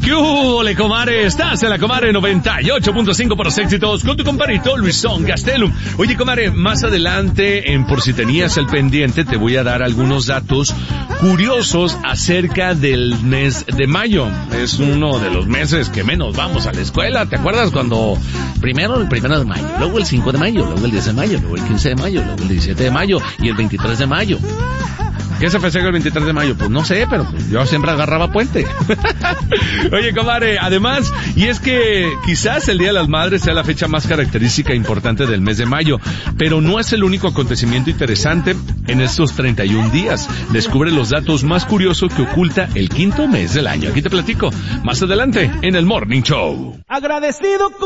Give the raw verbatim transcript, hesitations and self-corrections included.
¿Qué hubo, le comare? Estás en la Comare noventa y ocho punto cinco por los éxitos con tu comparito Luisón Gastelum. Oye, comare, más adelante, en por si tenías el pendiente, te voy a dar algunos datos curiosos acerca del mes de mayo. Es uno de los meses que menos vamos a la escuela. ¿Te acuerdas cuando primero el primero de mayo, luego el cinco de mayo, luego el diez de mayo, luego el quince de mayo, luego el diecisiete de mayo y el veintitrés de mayo? ¿Qué se festeja el veintitrés de mayo? Pues no sé, pero pues yo siempre agarraba puente. Oye, comadre, además, y es que quizás el Día de las Madres sea la fecha más característica e importante del mes de mayo, pero no es el único acontecimiento interesante en estos treinta y un días. Descubre los datos más curiosos que oculta el quinto mes del año. Aquí te platico más adelante en el Morning Show. Agradecido con